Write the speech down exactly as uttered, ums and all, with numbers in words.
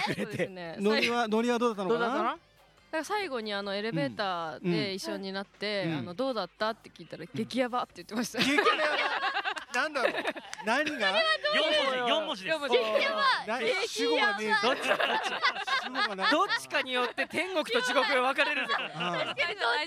くれて、 ね、 ノリはノリはどうだったのかな。 どうだったの？ だから最後にあのエレベーターで一緒になって、 うん、 あのどうだったって聞いたら、うん、激ヤバって言ってました。 激ヤバなんだろう。何が？ 四文字、四文字です。 激ヤバ。 主語がね。 どっちどっち？どっちかによって天国と地獄が分かれるぜ。 確かにどっ